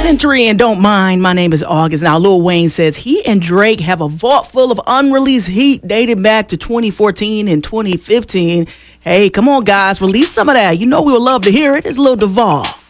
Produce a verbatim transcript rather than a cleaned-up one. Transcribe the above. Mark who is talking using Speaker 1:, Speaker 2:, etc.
Speaker 1: Century and Don't Mind. My name is August. Now, Lil Wayne says he and Drake have a vault full of unreleased heat dating back to twenty fourteen and twenty fifteen. Hey, come on, guys, release some of that. You know we would love to hear it. It's Lil Duval.